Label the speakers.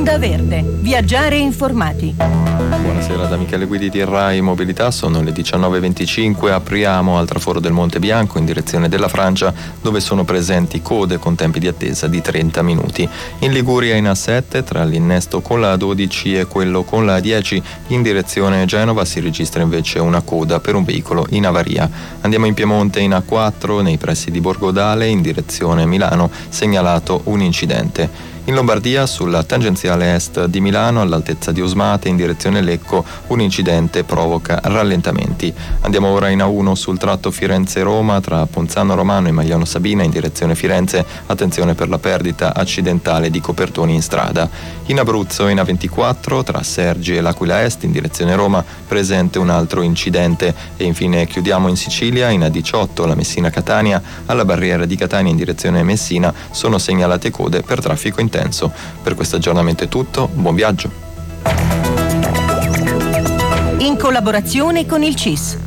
Speaker 1: Onda Verde. Viaggiare informati.
Speaker 2: Buonasera da Michele Guidi di Rai Mobilità, sono le 19.25, apriamo al traforo del Monte Bianco in direzione della Francia, dove sono presenti code con tempi di attesa di 30 minuti. In Liguria in A7 tra l'innesto con la A12 e quello con la A10 in direzione Genova si registra invece una coda per un veicolo in avaria. Andiamo in Piemonte in A4 nei pressi di Borgodale in direzione Milano, segnalato un incidente. In Lombardia, sulla tangenziale est di Milano, all'altezza di Osmate, in direzione Lecco, un incidente provoca rallentamenti. Andiamo ora in A1 sul tratto Firenze-Roma, tra Ponzano Romano e Magliano Sabina, in direzione Firenze. Attenzione per la perdita accidentale di copertoni in strada. In Abruzzo, in A24, tra Sergi e l'Aquila Est, in direzione Roma, presente un altro incidente. E infine chiudiamo in Sicilia, in A18, la Messina-Catania, alla barriera di Catania, in direzione Messina, sono segnalate code per traffico intenso. Per questo aggiornamento è tutto, buon viaggio.
Speaker 1: In collaborazione con il CIS,